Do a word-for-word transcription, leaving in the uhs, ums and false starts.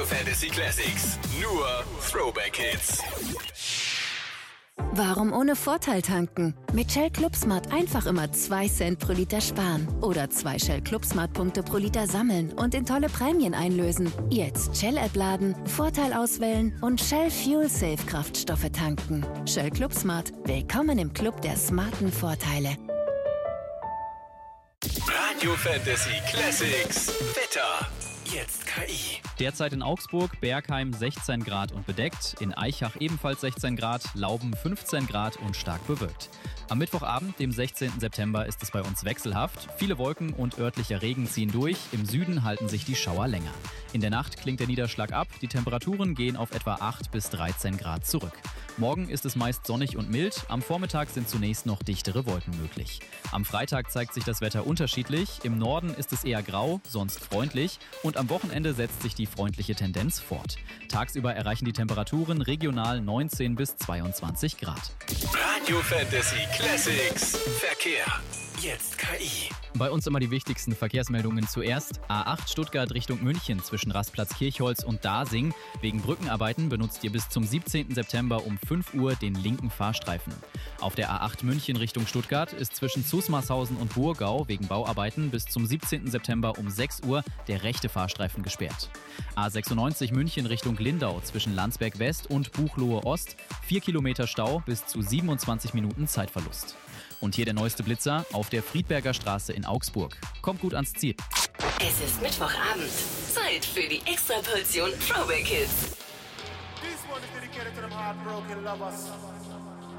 Fantasy Classics. Nur Throwback Hits. Warum ohne Vorteil tanken? Mit Shell ClubSmart einfach immer zwei Cent pro Liter sparen. Oder zwei Shell ClubSmart-Punkte pro Liter sammeln und in tolle Prämien einlösen. Jetzt Shell-App laden, Vorteil auswählen und Shell Fuel Safe Kraftstoffe tanken. Shell ClubSmart. Willkommen im Club der smarten Vorteile. Radio Fantasy Classics. Wetter. Jetzt K I. Derzeit in Augsburg, Bergheim sechzehn Grad und bedeckt, in Aichach ebenfalls sechzehn Grad, Lauben fünfzehn Grad und stark bewölkt. Am Mittwochabend, dem sechzehnten September, ist es bei uns wechselhaft. Viele Wolken und örtlicher Regen ziehen durch, im Süden halten sich die Schauer länger. In der Nacht klingt der Niederschlag ab, die Temperaturen gehen auf etwa acht bis dreizehn Grad zurück. Morgen ist es meist sonnig und mild, am Vormittag sind zunächst noch dichtere Wolken möglich. Am Freitag zeigt sich das Wetter unterschiedlich, im Norden ist es eher grau, sonst freundlich und am Wochenende setzt sich die freundliche Tendenz fort. Tagsüber erreichen die Temperaturen regional neunzehn bis zweiundzwanzig Grad. Radio Fantasy Classics. Verkehr. Jetzt K I. Bei uns immer die wichtigsten Verkehrsmeldungen zuerst. A acht Stuttgart Richtung München zwischen Rastplatz Kirchholz und Dasing. Wegen Brückenarbeiten benutzt ihr bis zum siebzehnten September um fünf Uhr den linken Fahrstreifen. Auf der A acht München Richtung Stuttgart ist zwischen Zusmarshausen und Burgau wegen Bauarbeiten bis zum siebzehnten September um sechs Uhr der rechte Fahrstreifen gesperrt. A sechsundneunzig München Richtung Lindau zwischen Landsberg West und Buchloe Ost. Vier Kilometer Stau bis zu siebenundzwanzig Minuten Zeitverlust. Und hier der neueste Blitzer auf der Friedberger Straße in Augsburg. Kommt gut ans Ziel. Es ist Mittwochabend. Zeit für die Extraportion Throwback Hits. This one is dedicated to them heartbroken lovers.